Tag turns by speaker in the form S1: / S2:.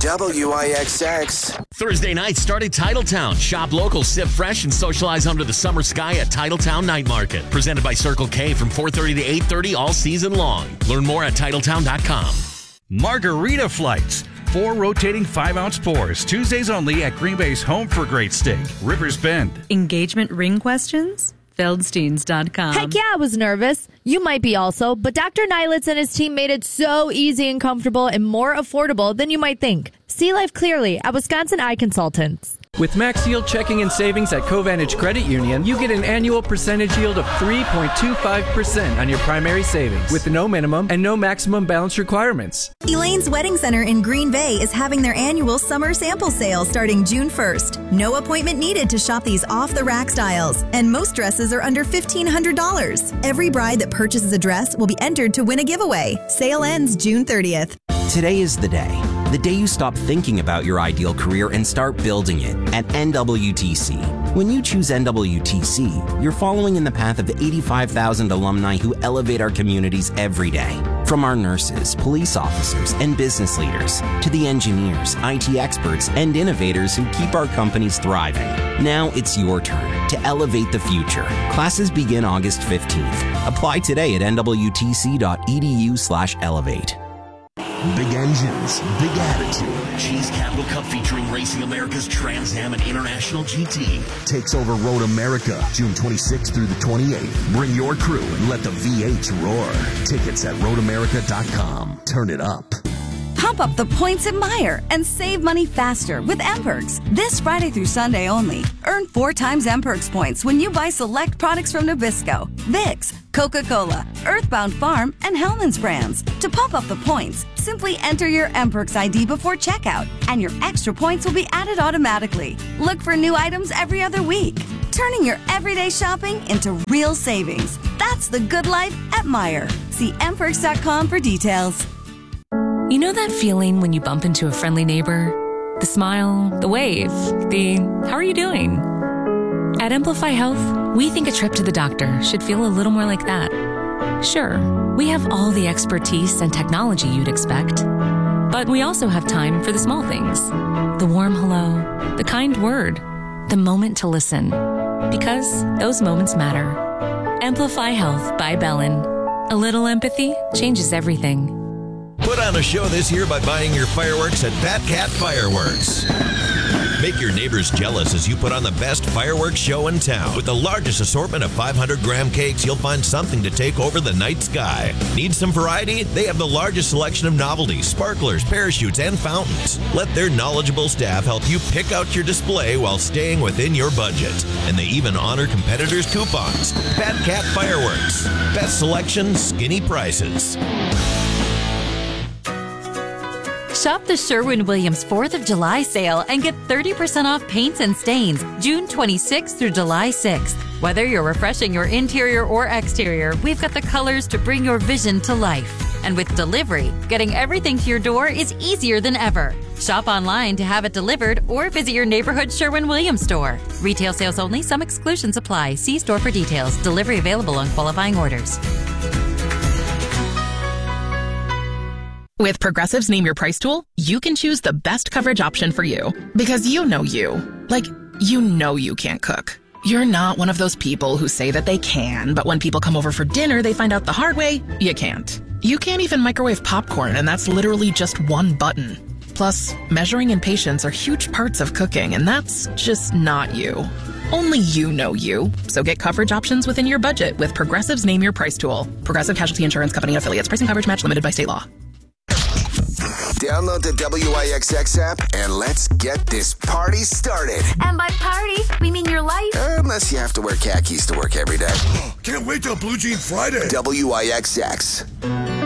S1: WIXX.
S2: Thursday night, start at Titletown. Shop local, sip fresh, and socialize under the summer sky at Titletown Night Market. Presented by Circle K from 4:30 to 8:30 all season long. Learn more at Titletown.com.
S3: Margarita Flights. 4 rotating 5-ounce pours. Tuesdays only at Green Bay's home for great steak, Rivers Bend.
S4: Engagement ring questions? Feldsteins.com.
S5: Heck yeah, I was nervous. You might be also, but Dr. Nylitz and his team made it so easy and comfortable and more affordable than you might think. See life clearly at Wisconsin Eye Consultants.
S6: With Max Yield Checking and Savings at Covantage Credit Union, you get an annual percentage yield of 3.25% on your primary savings with no minimum and no maximum balance requirements.
S7: Elaine's Wedding Center in Green Bay is having their annual summer sample sale starting June 1st. No appointment needed to shop these off-the-rack styles, and most dresses are under $1,500. Every bride that purchases a dress will be entered to win a giveaway. Sale ends June 30th.
S8: Today is the day. The day you stop thinking about your ideal career and start building it at NWTC. When you choose NWTC, you're following in the path of the 85,000 alumni who elevate our communities every day. From our nurses, police officers, and business leaders, to the engineers, IT experts, and innovators who keep our companies thriving. Now it's your turn to elevate the future. Classes begin August 15th. Apply today at nwtc.edu/elevate.
S1: Big engines, big attitude.
S2: Cheese Capital Cup featuring Racing America's Trans Am and International GT.
S1: Takes over Road America, June 26th through the 28th. Bring your crew and let the V8s roar. Tickets at roadamerica.com. Turn it up.
S9: Pump up the points at Meijer and save money faster with M-Perks. This Friday through Sunday only. Earn 4 times M-Perks points when you buy select products from Nabisco, Vicks, Coca-Cola, Earthbound Farm, and Hellmann's brands. To pump up the points, simply enter your M-Perks ID before checkout, and your extra points will be added automatically. Look for new items every other week, turning your everyday shopping into real savings. That's the good life at Meijer. See mperks.com for details.
S4: You know that feeling when you bump into a friendly neighbor? The smile, the wave, the how are you doing? At Amplify Health, we think a trip to the doctor should feel a little more like that. Sure, we have all the expertise and technology you'd expect, but we also have time for the small things. The warm hello, the kind word, the moment to listen. Because those moments matter. Amplify Health by Bellin. A little empathy changes everything.
S10: Put on a show this year by buying your fireworks at Fat Cat Fireworks. Make your neighbors jealous as you put on the best fireworks show in town. With the largest assortment of 500-gram cakes, you'll find something to take over the night sky. Need some variety? They have the largest selection of novelties, sparklers, parachutes, and fountains. Let their knowledgeable staff help you pick out your display while staying within your budget. And they even honor competitors' coupons. Fat Cat Fireworks. Best selection, skinny prices.
S4: Shop the Sherwin-Williams 4th of July sale and get 30% off paints and stains June 26th through July 6th. Whether you're refreshing your interior or exterior, we've got the colors to bring your vision to life. And with delivery, getting everything to your door is easier than ever. Shop online to have it delivered or visit your neighborhood Sherwin-Williams store. Retail sales only. Some exclusions apply. See store for details. Delivery available on qualifying orders.
S11: With Progressive's Name Your Price tool, you can choose the best coverage option for you. Because you know you. Like, you know you can't cook. You're not one of those people who say that they can, but when people come over for dinner, they find out the hard way, you can't. You can't even microwave popcorn, and that's literally just one button. Plus, measuring and patience are huge parts of cooking, and that's just not you. Only you know you. So get coverage options within your budget with Progressive's Name Your Price tool. Progressive Casualty Insurance Company and Affiliates. Pricing coverage match limited by state law.
S1: Download the WIXX app and let's get this party started.
S12: And by party, we mean your life.
S1: Unless you have to wear khakis to work every day.
S13: Can't wait till Blue Jean Friday.
S1: WIXX.